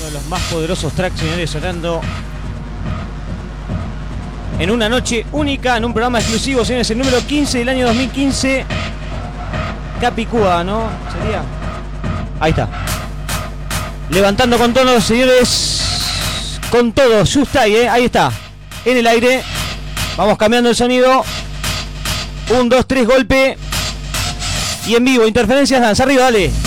Uno de los más poderosos tracks, señores, sonando en una noche única, en un programa exclusivo, señores, el número 15 del año 2015. Capicúa, ¿no? Sería. Ahí está. Levantando con tonos, señores. Con todo, just ahí está. En el aire. Vamos cambiando el sonido. 1, 2, 3, golpe. Y en vivo, interferencias, danza arriba, dale.